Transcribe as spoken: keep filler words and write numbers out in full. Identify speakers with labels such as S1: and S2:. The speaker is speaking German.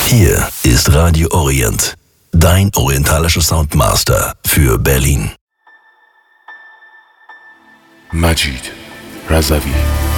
S1: Hier ist Radio Orient, dein orientalischer Soundmaster für Berlin.
S2: Majid Razavi.